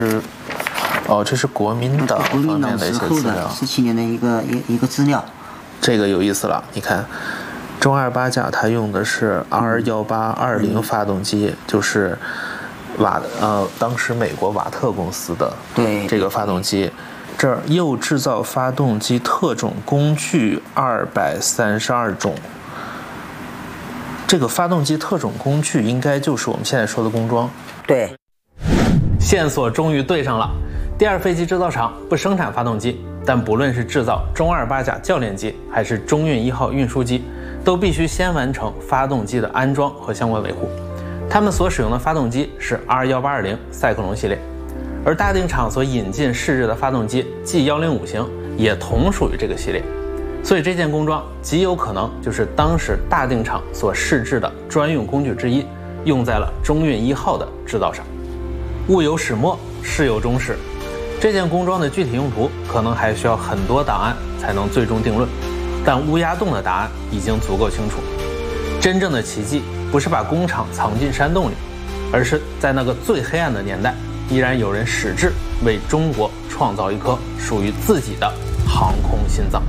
哦，这是国民党方面的一些资料。 17年的一个资料。 这个有意思了，你看，中28甲它用的是 R1820发动机，就是当时美国瓦特公司的这个发动机。这儿又制造发动机特种工具232种。这个发动机特种工具应该就是我们现在说的工装。 对， 线索终于对上了。第二飞机制造厂不生产发动机，但不论是制造中28甲教练机还是中运1号运输机，都必须先完成发动机的安装和相关维护。他们所使用的发动机是 R1820赛克龙系列，而大定厂所引进试制的发动机 G105型也同属于这个系列。所以这件工装极有可能就是当时大定厂所试制的专用工具之一，用在了中运1号的制造上。物有始末，事有终始，这件工装的具体用途可能还需要很多档案才能最终定论，但乌鸦洞的答案已经足够清楚。真正的奇迹不是把工厂藏进山洞里，而是在那个最黑暗的年代，依然有人矢志为中国创造一颗属于自己的航空心脏。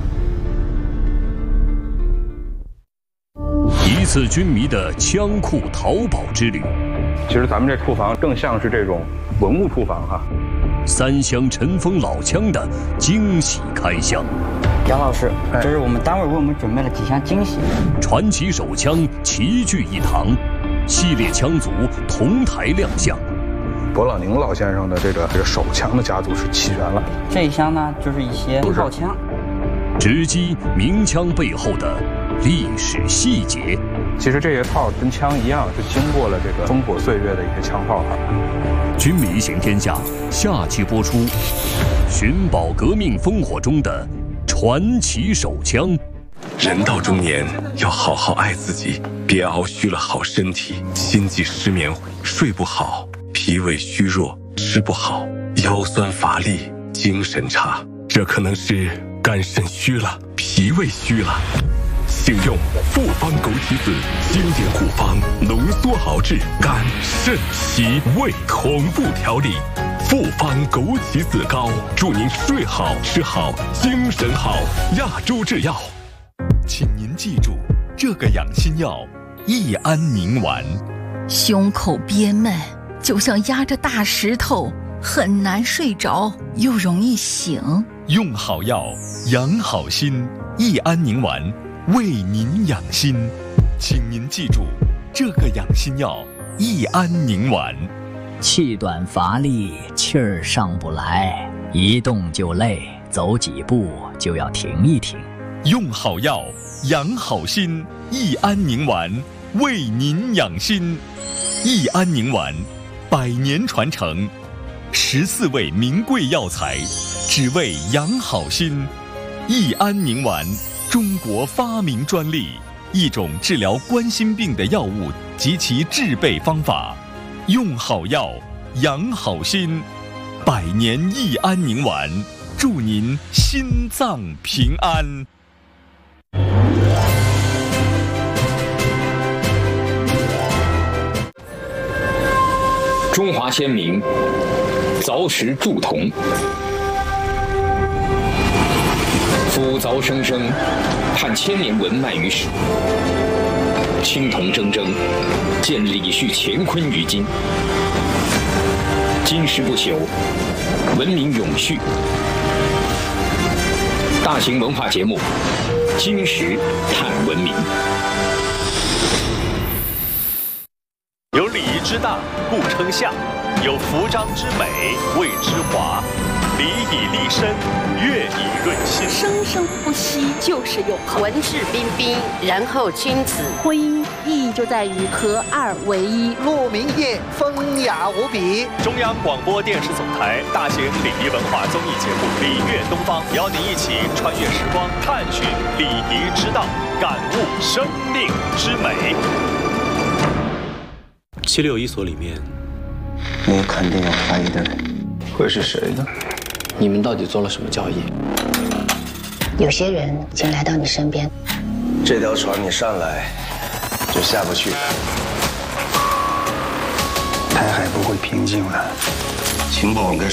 一次军迷的枪库淘宝之旅。 其实咱们这库房更像是这种文物库房哈。 3箱尘封老枪的惊喜开箱。 杨老师，这是我们单位为我们准备了几项惊喜。 传奇手枪齐聚一堂，系列枪组同台亮相。 勃朗宁老先生的这个手枪的家族是齐全了。 这一箱呢，就是一些炮枪， 直击鸣枪背后的历史细节。 其实这些炮跟枪一样，是经过了这个烽火岁月的一些枪炮哈。 军迷行天下下期播出，寻宝革命烽火中的传奇手枪。 人到中年要好好爱自己，别熬虚了好身体，心悸失眠，睡不好，脾胃虚弱，吃不好，腰酸乏力，精神差，这可能是肝肾虚了，脾胃虚了。请用复方枸杞子经典护方浓缩熬制肝肾脾胃同步调理，复方枸杞子膏，祝您睡好吃好精神好。亚洲制药， 请您记住这个养心药益安宁丸。 胸口憋闷，就像压着大石头，很难睡着，又容易醒。 用好药养好心，益安宁丸为您养心，请您记住这个养心药益安宁丸。 气短乏力，气儿上不来，一动就累，走几步就要停一停。 用好药养好心，益安宁丸为您养心。益安宁丸100年传承，14味名贵药材，只为养好心。益安宁丸中国发明专利，一种治疗冠心病的药物及其制备方法。用好药养好心，100年益安宁丸，祝您心脏平安。 中华先民凿石铸铜，夫凿生生，盼千年文脉于史。青铜铮铮，见李旭乾坤于今。金石不朽，文明永续。大型文化节目《金石探文明》。 有礼仪之大，故称相；有服装之美，谓之华。礼以立身，乐以润心。 生生不息就是永恒。 文质彬彬，然后君子。 婚姻意义就在于合二为一。 鹿鸣夜，风雅无比。 中央广播电视总台大型礼仪文化综艺节目《礼乐东方》，邀您一起穿越时光，探寻礼仪之道，感悟生命之美。 761所里面， 你肯定有怀疑的人，会是谁呢？ 你们到底做了什么交易？ 有些人已经来到你身边， 这条船你上来就下不去了。 台海不会平静了， 情报网该